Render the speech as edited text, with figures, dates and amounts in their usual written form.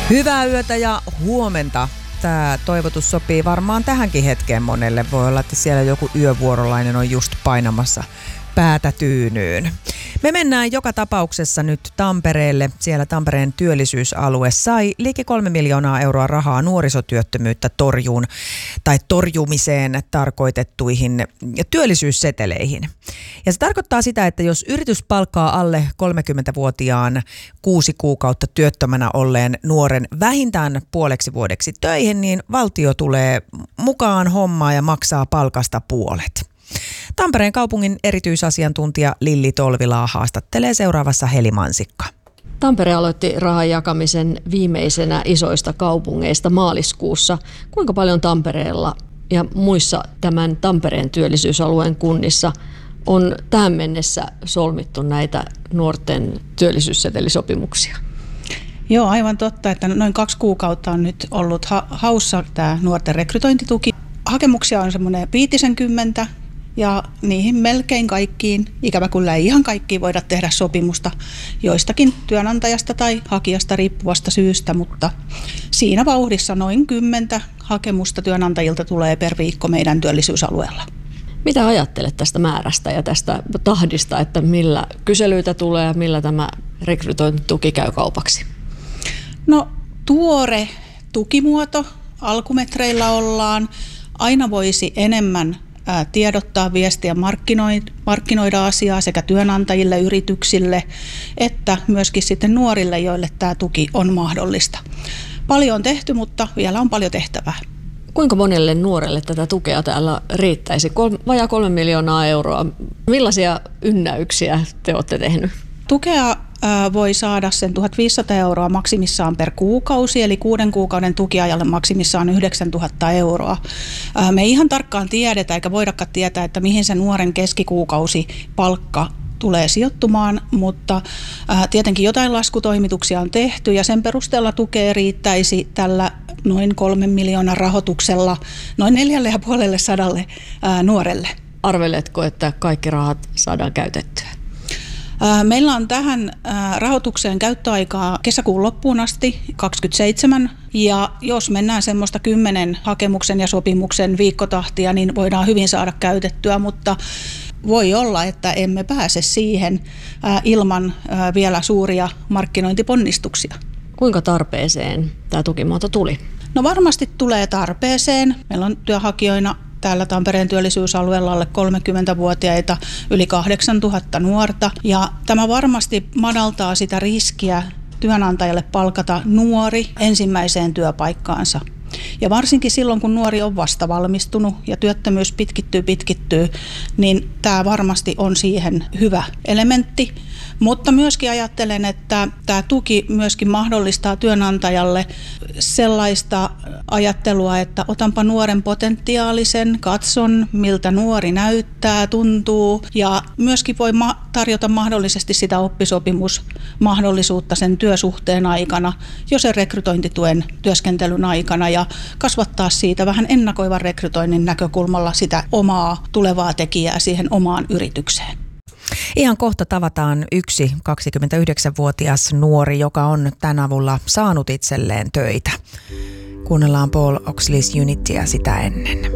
Hyvää yötä ja huomenta. Tämä toivotus sopii varmaan tähänkin hetkeen monelle. Voi olla, että siellä joku yövuorolainen on just painamassa päätä tyynyyn. Me mennään joka tapauksessa nyt Tampereelle. Siellä Tampereen työllisyysalue sai liki 3 miljoonaa euroa rahaa nuorisotyöttömyyttä torjumiseen tarkoitettuihin työllisyysseteleihin. Ja se tarkoittaa sitä, että jos yritys palkkaa alle 30-vuotiaan 6 kuukautta työttömänä olleen nuoren vähintään puoleksi vuodeksi töihin, niin valtio tulee mukaan hommaan ja maksaa palkasta puolet. Tampereen kaupungin erityisasiantuntija Lilli Tolvilaa haastattelee seuraavassa Heli Mansikka. Tampere aloitti rahan jakamisen viimeisenä isoista kaupungeista maaliskuussa. Kuinka paljon Tampereella ja muissa tämän Tampereen työllisyysalueen kunnissa on tähän mennessä solmittu näitä nuorten työllisyyssetelisopimuksia? Joo, aivan totta, että noin 2 kuukautta on nyt ollut haussa tämä nuorten rekrytointituki. Hakemuksia on semmoinen 50 ja niihin melkein kaikkiin, ikävä kyllä ei ihan kaikkiin voida tehdä sopimusta joistakin työnantajasta tai hakijasta riippuvasta syystä, mutta siinä vauhdissa noin 10 hakemusta työnantajilta tulee per viikko meidän työllisyysalueella. Mitä ajattelet tästä määrästä ja tästä tahdista, että millä kyselyitä tulee ja millä tämä rekrytointituki käy kaupaksi? No tuore tukimuoto, alkumetreillä ollaan, aina voisi enemmän tiedottaa, viestiä, markkinoida asiaa sekä työnantajille, yrityksille, että myöskin sitten nuorille, joille tämä tuki on mahdollista. Paljon on tehty, mutta vielä on paljon tehtävää. Kuinka monelle nuorelle tätä tukea täällä riittäisi? Vajaa 3 miljoonaa euroa. Millaisia ynnäyksiä te olette tehnyt? Tukea voi saada sen 1 500 euroa maksimissaan per kuukausi, eli 6 kuukauden tukiajalle maksimissaan 9 000 euroa. Me ei ihan tarkkaan tiedetä eikä voidakaan tietää, että mihin se nuoren keskikuukausi palkka tulee sijoittumaan, mutta tietenkin jotain laskutoimituksia on tehty ja sen perusteella tukea riittäisi tällä noin 3 miljoonan rahoituksella noin 450 nuorelle. Arveletko, että kaikki rahat saadaan käytettyä? Meillä on tähän rahoitukseen käyttöaikaa kesäkuun loppuun asti 2027 ja jos mennään semmoista 10 hakemuksen ja sopimuksen viikkotahtia, niin voidaan hyvin saada käytettyä, mutta voi olla, että emme pääse siihen ilman vielä suuria markkinointiponnistuksia. Kuinka tarpeeseen tämä tukimuoto tuli? No varmasti tulee tarpeeseen. Meillä on työnhakijoina täällä Tampereen työllisyysalueella alle 30-vuotiaita yli 8000 nuorta. Ja tämä varmasti madaltaa sitä riskiä työnantajalle palkata nuori ensimmäiseen työpaikkaansa. Ja varsinkin silloin, kun nuori on vasta valmistunut ja työttömyys pitkittyy, niin tämä varmasti on siihen hyvä elementti. Mutta myöskin ajattelen, että tämä tuki myöskin mahdollistaa työnantajalle sellaista ajattelua, että otanpa nuoren potentiaalisen, katson miltä nuori näyttää, tuntuu ja myöskin voi tarjota mahdollisesti sitä oppisopimusmahdollisuutta sen työsuhteen aikana, jo sen rekrytointituen työskentelyn aikana ja kasvattaa siitä vähän ennakoivan rekrytoinnin näkökulmalla sitä omaa tulevaa tekijää siihen omaan yritykseen. Ihan kohta tavataan yksi 29-vuotias nuori, joka on tämän avulla saanut itselleen töitä. Kuunnellaan Paul Oxley's Unityä sitä ennen.